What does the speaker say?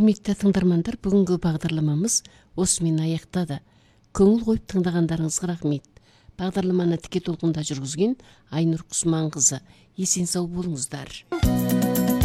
Құрметті тыңдармандар, бүгінгі бағдарламамыз осымен аяқтады. Көңіл қойып тыңдағандарыңызға рахмет. Бағдарламаны тіке толқында жүргізген Айнұр Құсманқызы. Есен сау болыңыздар.